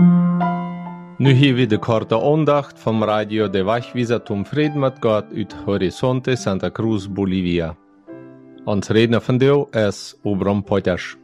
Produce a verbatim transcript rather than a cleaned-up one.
Nu hier wieder korte Andacht vom Radio de Wachwieser zum Frieden mit Gott uit Horizonte Santa Cruz, Bolivia. Ons redner van deel is Obram Potters.